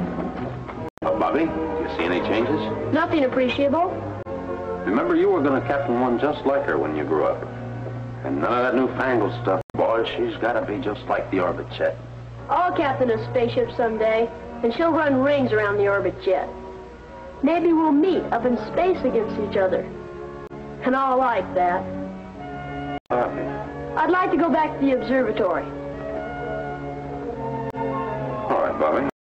Bobby, do you see any changes? Nothing appreciable. Remember, you were going to captain one just like her when you grew up. And none of that newfangled stuff. Boy, she's got to be just like the Orbit Jet. I'll captain a spaceship someday, and she'll run rings around the Orbit Jet. Maybe we'll meet up in space against each other. And I'll like that. Bobby. I'd like to go back to the observatory. All right, Bobby.